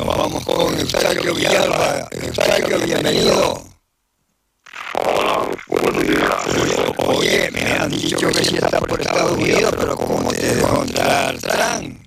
Nos vamos con Eustaquio Villalba. Eustaquio, bienvenido. Hola, buenos días. Oye, me han dicho que si estás por Estados Unidos, pero ¿cómo te dejó entrar Trump?